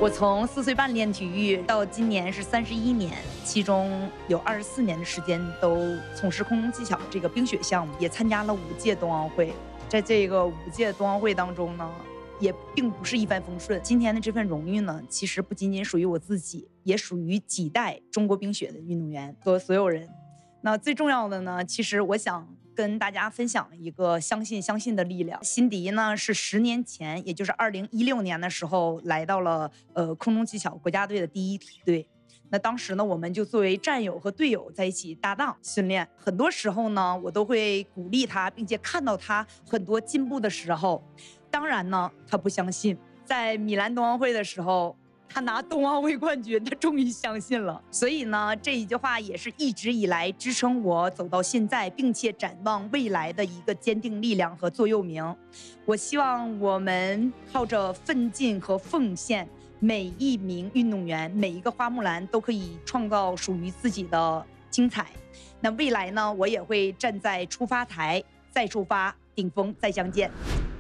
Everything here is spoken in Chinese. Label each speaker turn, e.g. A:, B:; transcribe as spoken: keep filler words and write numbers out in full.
A: 我从四岁半练体育到今年是三十一年，其中有二十四年的时间都从事空中技巧这个冰雪项目，也参加了五届冬奥会。在这个五届冬奥会当中呢，也并不是一帆风顺。今天的这份荣誉呢，其实不仅仅属于我自己，也属于几代中国冰雪的运动员和所有人。那最重要的呢，其实我想跟大家分享一个相信相信的力量。辛迪呢是十年前，也就是二零一六年的时候，来到了呃空中技巧国家队的第一梯队。那当时呢，我们就作为战友和队友在一起搭档训练。很多时候呢，我都会鼓励他，并且看到他很多进步的时候。当然呢，他不相信。在米兰冬奥会的时候，他拿冬奥会冠军，他终于相信了。所以呢，这一句话也是一直以来支撑我走到现在，并且展望未来的一个坚定力量和座右铭。我希望我们靠着奋进和奉献，每一名运动员，每一个花木兰都可以创造属于自己的精彩。那未来呢，我也会站在出发台，再出发，顶峰再相见。